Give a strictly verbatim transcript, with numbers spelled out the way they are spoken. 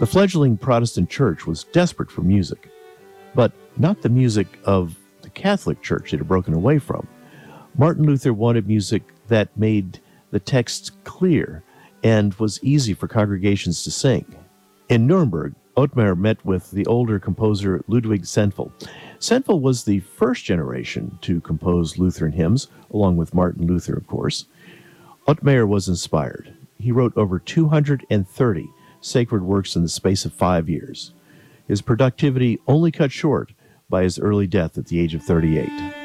The fledgling Protestant church was desperate for music, but not the music of the Catholic Church it had broken away from. Martin Luther wanted music that made the texts clear and was easy for congregations to sing. In Nuremberg, Ottmar met with the older composer Ludwig Senfel. Senfel was the first generation to compose Lutheran hymns, along with Martin Luther, of course. Ottmar was inspired. He wrote over two hundred thirty sacred works in the space of five years. His productivity only cut short by his early death at the age of thirty-eight.